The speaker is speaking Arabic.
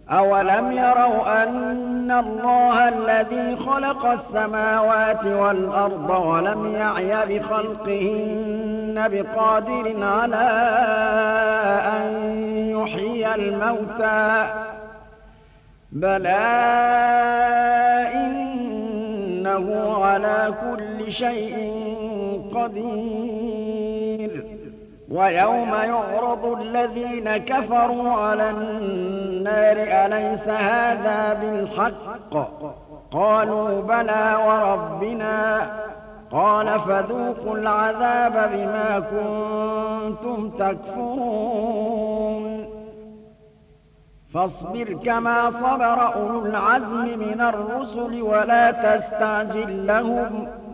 أَوَلَمْ يَرَوْا أَنَّ اللَّهَ الَّذِي خَلَقَ السَّمَاوَاتِ وَالْأَرْضَ وَلَمْ يَعْيَ بِخَلْقِهِنَّ بِقَادِرٍ عَلَىٰ أَن يُحْيِيَ الْمَوْتَىٰ ۚ بَلَىٰ إِنَّهُ عَلَىٰ كُلِّ شَيْءٍ قَدِيرٌ وَيَوْمَ يُعْرَضُ الَّذِينَ كَفَرُوا عَلَى النَّارِ أَلَيْسَ هَٰذَا بِالْحَقِّ ۖ قَالُوا بَلَىٰ وَرَبِّنَا ۚ قَالَ فَذُوقُوا الْعَذَابَ بِمَا كُنتُمْ تَكْفُرُونَ فاصبر كما صبر أولو العزم من الرسل ولا تستعجل لهم